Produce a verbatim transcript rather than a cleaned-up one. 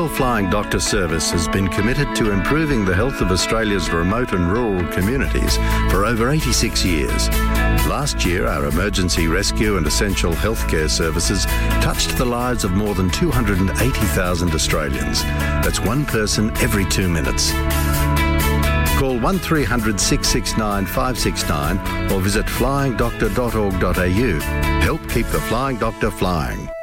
Royal Flying Doctor Service has been committed to improving the health of Australia's remote and rural communities for over eighty-six years. Last year, our emergency rescue and essential healthcare services touched the lives of more than two hundred eighty thousand Australians. That's one person every two minutes. Call one three hundred six six nine five six nine or visit flying doctor dot org dot a u. Help keep the Flying Doctor flying.